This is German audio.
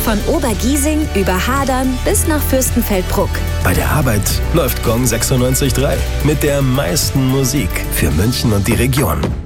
Von Obergiesing über Hadern bis nach Fürstenfeldbruck. Bei der Arbeit läuft Gong 96.3 mit der meisten Musik für München und die Region.